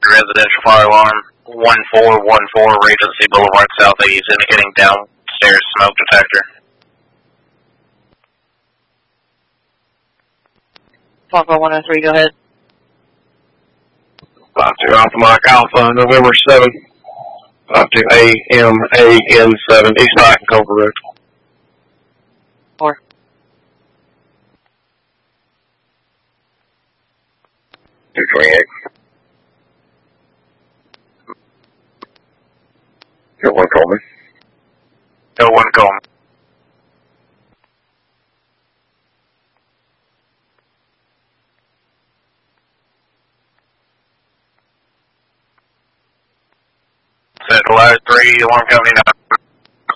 residential fire alarm 1414 Regency Boulevard Southeast, indicating downstairs smoke detector. 14103, go ahead. 52 Alpha Mike Alpha, November 7, 52 AMAN7, East Nike Culver Road. 4. 228. Got one call me. No one call me. Set alarm 3, alarm company 9.